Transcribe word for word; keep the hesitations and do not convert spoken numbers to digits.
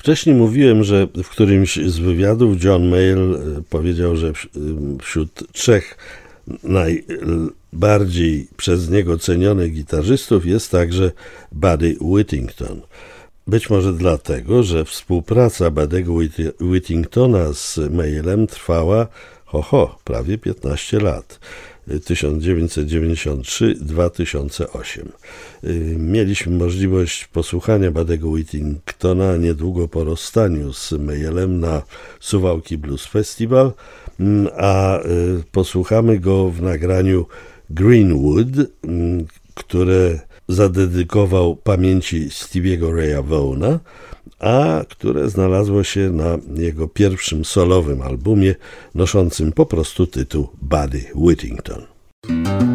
Wcześniej mówiłem, że w którymś z wywiadów John Mayall powiedział, że wśród trzech najbardziej przez niego cenionych gitarzystów jest także Buddy Whittington. Być może dlatego, że współpraca Buddy'ego Whittingtona z Mayallem trwała ho, ho, prawie piętnaście lat. tysiąc dziewięćset dziewięćdziesiąt trzy do dwa tysiące ósmego. Mieliśmy możliwość posłuchania Buddy'ego Whittingtona niedługo po rozstaniu z Mayallem na Suwałki Blues Festival, a posłuchamy go w nagraniu Greenwood, które zadedykował pamięci Stevie'ego Raya Vaughna, a które znalazło się na jego pierwszym solowym albumie noszącym po prostu tytuł Buddy Whittington.